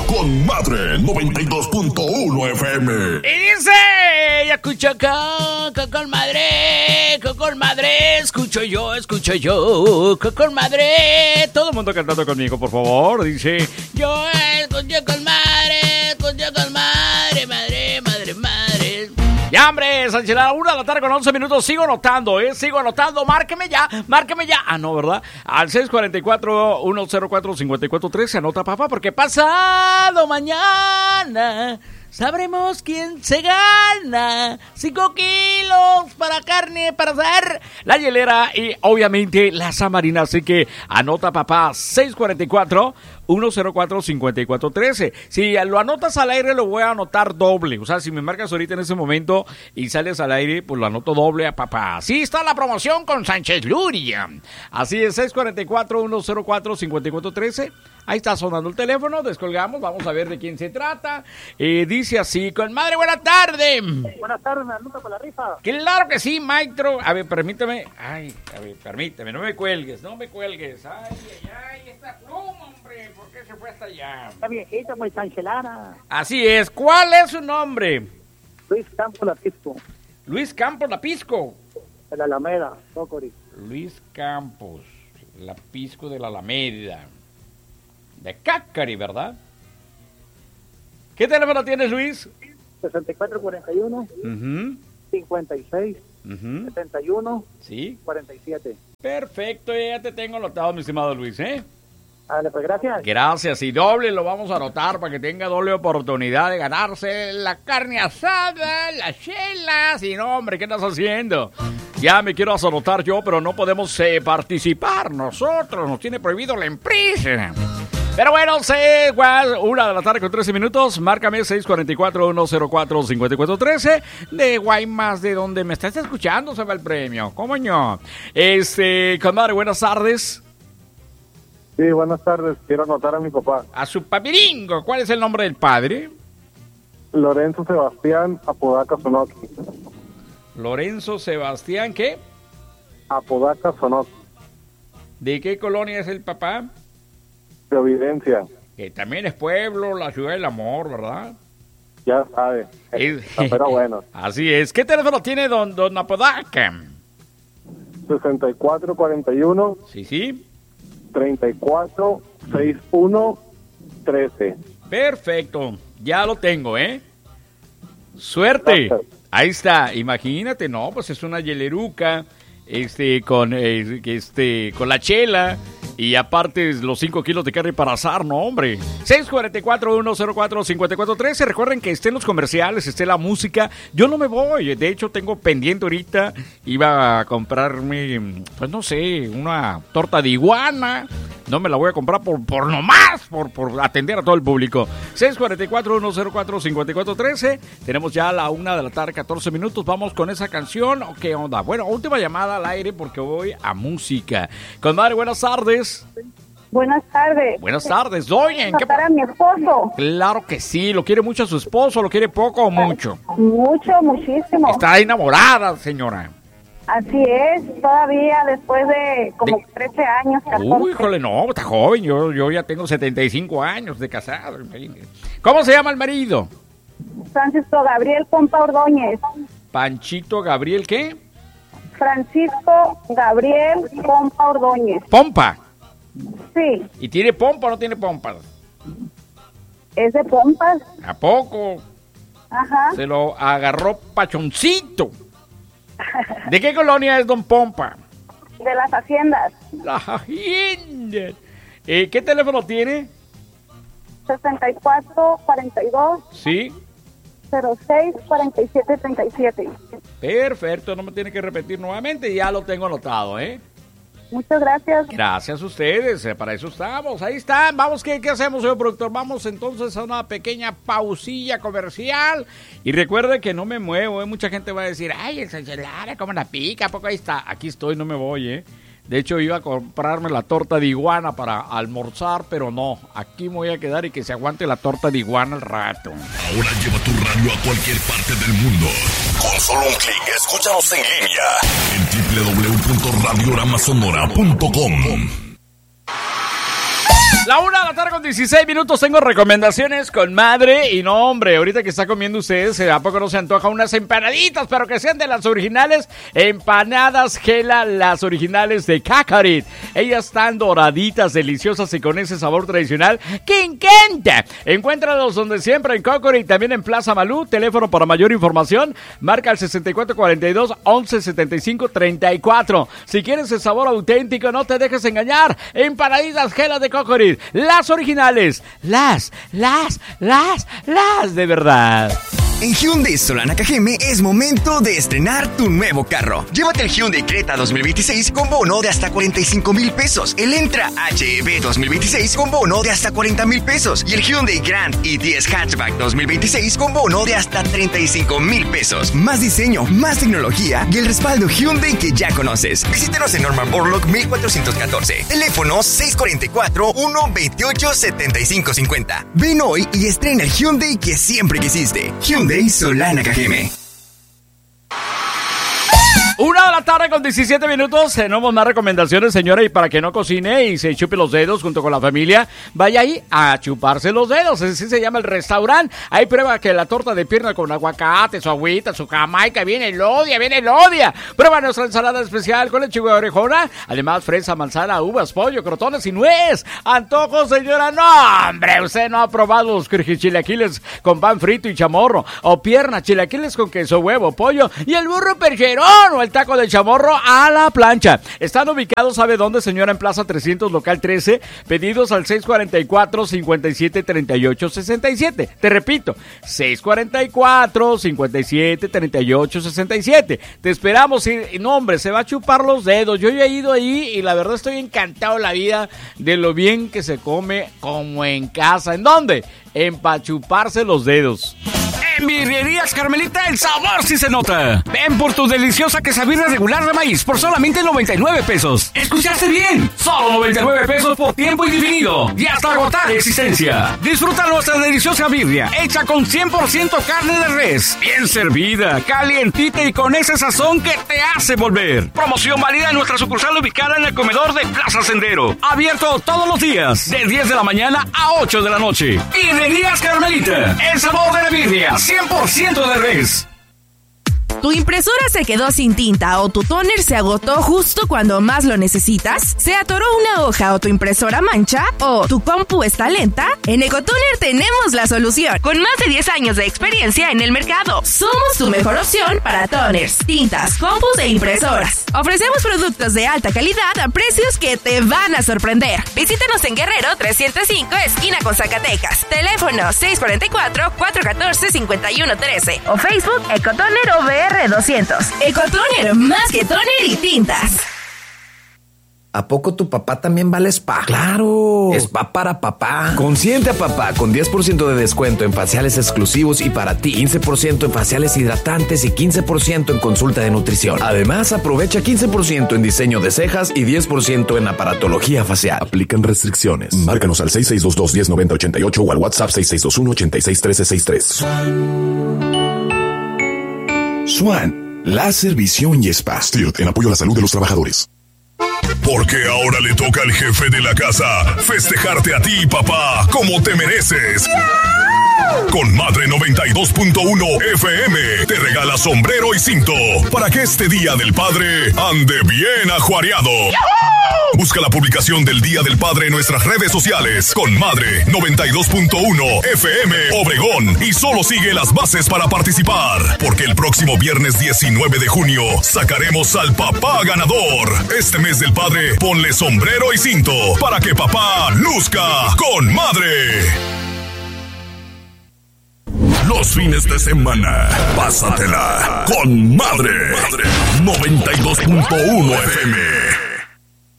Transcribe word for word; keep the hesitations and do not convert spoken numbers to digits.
con Madre noventa y dos punto uno F M. Y dice, ya escucho acá, con madre, con madre, escucho yo, escucho yo, con madre. Todo el mundo cantando conmigo, por favor. Dice, yo escucho con madre, escucho con madre, madre, madre, madre. Ya, hombre, Sánchez, a la una de la tarde con once minutos. Sigo anotando, ¿eh? Sigo anotando. Márqueme ya, márqueme ya. Ah, no, ¿verdad? Al seis cuatro cuatro, uno cero cuatro, cinco cuatro tres. Se anota, papá, porque pasado mañana sabremos quién se gana. Cinco kilos para carne, para hacer la hielera y, obviamente, la samarina. Así que anota, papá, seis cuatro cuatro, uno cero cuatro, cinco cuatro uno tres. Si lo anotas al aire, lo voy a anotar doble. O sea, si me marcas ahorita en ese momento y sales al aire, pues lo anoto doble a papá. Así está la promoción con Sánchez Luria. Así es, seis cuatro cuatro, uno cero cuatro, cinco cuatro uno tres. Ahí está sonando el teléfono, descolgamos, vamos a ver de quién se trata. Eh, dice así, con madre, buenas tardes. Buenas tardes, me anota para la rifa. Claro que sí, maestro. A ver, permíteme. Ay, a ver, permíteme, no me cuelgues, no me cuelgues. Ay, ay, ay, esta pluma, hombre, ¿por qué se fue hasta allá? Está viejita, muy chancelana. Así es, ¿cuál es su nombre? Luis Campos Lapisco. Luis Campos Lapisco. De la Alameda, Socori. Luis Campos Lapisco de la Alameda. De Cácari, ¿verdad? ¿Qué teléfono tienes, Luis? sesenta y cuatro cuarenta y uno, Uh-huh. cincuenta y seis, Uh-huh. setenta y uno, Sí. cuarenta y siete. Perfecto, ya te tengo anotado, mi estimado Luis, ¿eh? Dale, pues gracias. Gracias, y doble lo vamos a anotar para que tenga doble oportunidad de ganarse la carne asada, las chelas. Y no, hombre, ¿qué estás haciendo? Ya me quiero anotar yo, pero no podemos eh, participar nosotros, nos tiene prohibido la empresa. Pero bueno, sé igual, una de la tarde con trece minutos, márcame seis cuatro cuatro, uno cero cuatro, cinco cuatro uno tres, de Guaymas, de donde me estás escuchando, se va el premio, ¿cómo no? Este, comadre, buenas tardes. Sí, buenas tardes, quiero anotar a mi papá. A su papiringo, ¿cuál es el nombre del padre? Lorenzo Sebastián Apodaca Sonoki. Lorenzo Sebastián, ¿qué? Apodaca Sonoki. ¿De qué colonia es el papá? Providencia. Que también es pueblo, la ciudad del amor, ¿verdad? Ya sabe. Es... Pero bueno. Así es. ¿Qué teléfono tiene don, don Apodaca? sesenta y cuatro cuarenta y uno. Sí, sí. treinta y cuatro sesenta y uno trece. Perfecto. Ya lo tengo, ¿eh? Suerte. Gracias. Ahí está. Imagínate, no, pues es una hieleruca, este, con, eh, este, con la chela. Y aparte los cinco kilos de carne para asar, no, hombre. seis cuatro cuatro, uno cero cuatro, cinco cuatro uno tres. Recuerden que estén los comerciales, esté la música. Yo no me voy. De hecho, tengo pendiente ahorita. Iba a comprarme, pues no sé, una torta de iguana. No me la voy a comprar por, por nomás, por, por atender a todo el público. seis cuatro cuatro, uno cero cuatro, cinco cuatro uno tres. Tenemos ya a la una de la tarde, catorce minutos. Vamos con esa canción. ¿Qué onda? Bueno, última llamada al aire porque voy a música. Comadre, buenas tardes. Buenas tardes. Buenas tardes, doña. ¿En qué Para mi esposo. Claro que sí. ¿Lo quiere mucho a su esposo? ¿Lo quiere poco o mucho? Mucho, muchísimo. Está enamorada, señora. Así es, todavía después de como De- trece años, catorce. Uy, híjole, no, está joven. Yo, yo ya tengo setenta y cinco años de casado. ¿Cómo se llama el marido? Francisco Gabriel Pompa Ordóñez. Panchito Gabriel, ¿qué? Francisco Gabriel Pompa Ordóñez. Pompa. Sí, ¿Y tiene pompa o no tiene pompa? es de Pompas. ¿A poco? Ajá. Se lo agarró pachoncito. ¿De qué colonia es don Pompa? De las haciendas. La hacienda. Eh, ¿Qué teléfono tiene? sesenta y cuatro cuarenta y dos Sí. cero seis cuarenta y siete treinta y siete. Perfecto, no me tiene que repetir nuevamente, ya lo tengo anotado, ¿eh? Muchas gracias. Gracias a ustedes, eh, para eso estamos, ahí están. Vamos, ¿qué, qué hacemos, señor productor? Vamos entonces a una pequeña pausilla comercial. Y recuerde que no me muevo, ¿eh? Mucha gente va a decir, ay, el Sánchez Lara, ¿cómo la pica? ¿A poco ahí está? Aquí estoy, no me voy, ¿eh? De hecho, iba a comprarme la torta de iguana para almorzar, pero no. Aquí me voy a quedar y que se aguante la torta de iguana al rato. Ahora lleva tu radio a cualquier parte del mundo. Con solo un clic, escúchanos en línea en doble u doble u doble u punto radio rama sonora punto com. La una de la tarde con dieciséis minutos, tengo recomendaciones con madre. Y no, hombre, ahorita que está comiendo ustedes, ¿a poco no se antoja unas empanaditas? Pero que sean de las originales, empanadas Gela, las originales de Cacarit. Ellas están doraditas, deliciosas y con ese sabor tradicional que encanta. Encuéntralos donde siempre, en Cacarit, también en Plaza Malú. Teléfono para mayor información, marca el sesenta y cuatro cuarenta y dos, once setenta y cinco treinta y cuatro. Si quieres el sabor auténtico, no te dejes engañar. Empanaditas Gela de Cacarit. Las originales, las, las, las, las de verdad. En Hyundai Solana Cajeme es momento de estrenar tu nuevo carro. Llévate el Hyundai Creta dos mil veintiséis con bono de hasta cuarenta y cinco mil pesos. El Entra H E V dos mil veintiséis con bono de hasta cuarenta mil pesos. Y el Hyundai Grand i diez Hatchback dos mil veintiséis con bono de hasta treinta y cinco mil pesos. Más diseño, más tecnología y el respaldo Hyundai que ya conoces. Visítanos en Norman Borlaug mil cuatrocientos catorce. Teléfono seis cuatro cuatro, uno dos ocho, siete cinco cinco cero. Ven hoy y estrena el Hyundai que siempre quisiste. Hyundai Solana Cajeme. Una de la tarde con diecisiete minutos. Tenemos más recomendaciones, señora. Y para que no cocine y se chupe los dedos junto con la familia, vaya ahí a chuparse los dedos. Así se llama el restaurante. Ahí prueba que la torta de pierna con aguacate, su agüita, su jamaica, viene el odia, viene el odia. Prueba nuestra ensalada especial con lechuga de orejona. Además, fresa, manzana, uvas, pollo, crotones y nuez. Antojos, señora. No, hombre, usted no ha probado los chilaquiles con pan frito y chamorro. O pierna, chilaquiles con queso, huevo, pollo y el burro percherón o el taco de chamorro a la plancha. Están ubicados, ¿sabe dónde, señora? En Plaza trescientos, local trece. Pedidos al seis cuatro cuatro, cinco siete, tres ocho seis siete. Te repito, seis cuatro cuatro, cinco siete, tres ocho seis siete. Te esperamos y, no, hombre, se va a chupar los dedos. Yo ya he ido ahí y la verdad estoy encantado de la vida de lo bien que se come como en casa. ¿En dónde? En pa' chuparse los dedos. En Birrerías Carmelita el sabor sí se nota. Ven por tu deliciosa quesabirria regular de maíz por solamente noventa y nueve pesos. ¿Escuchaste bien? Solo noventa y nueve pesos por tiempo indefinido y hasta agotar existencia. Disfruta nuestra deliciosa birria hecha con cien por ciento carne de res, bien servida, calientita y con ese sazón que te hace volver. Promoción válida en nuestra sucursal ubicada en el comedor de Plaza Sendero. Abierto todos los días de diez de la mañana a ocho de la noche. Birrerías Carmelita, el sabor de la birria, cien por ciento de res. ¿Tu impresora se quedó sin tinta o tu tóner se agotó justo cuando más lo necesitas? ¿Se atoró una hoja o tu impresora mancha? ¿O tu compu está lenta? En Ecotoner tenemos la solución. Con más de diez años de experiencia en el mercado, somos tu mejor opción para toners, tintas, compus e impresoras. Ofrecemos productos de alta calidad a precios que te van a sorprender. Visítanos en Guerrero trescientos cinco, esquina con Zacatecas. Teléfono seis cuatro cuatro, cuatro uno cuatro, cinco uno uno tres o Facebook Ecotoner O V R doscientos. Ecotoner, más que toner y tintas. ¿A poco tu papá también vale spa? ¡Claro! Spa para papá. Consiente a papá con diez por ciento de descuento en faciales exclusivos y para ti quince por ciento en faciales hidratantes y quince por ciento en consulta de nutrición. Además, aprovecha quince por ciento en diseño de cejas y diez por ciento en aparatología facial. Aplican restricciones. Márcanos al seis seis dos dos, uno cero nueve cero, ocho ocho o al WhatsApp seis seis dos uno, ocho seis uno tres seis tres. Swan, láser, visión y spa. Stilt, en apoyo a la salud de los trabajadores. Porque ahora le toca al jefe de la casa festejarte a ti, papá, como te mereces. Con Madre noventa y dos punto uno F M te regala sombrero y cinto para que este Día del Padre ande bien ajuareado. Busca la publicación del Día del Padre en nuestras redes sociales con Madre noventa y dos punto uno F M Obregón y solo sigue las bases para participar, porque el próximo viernes diecinueve de junio sacaremos al papá ganador. Este mes del padre, ponle sombrero y cinto para que papá luzca con Madre. Los fines de semana, pásatela con Madre noventa y dos punto uno F M.